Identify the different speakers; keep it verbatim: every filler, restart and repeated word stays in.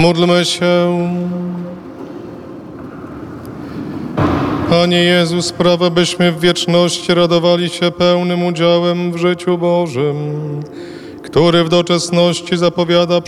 Speaker 1: Módlmy się. Panie Jezu, sprawa, byśmy w wieczności radowali się pełnym udziałem w życiu Bożym, który w doczesności zapowiada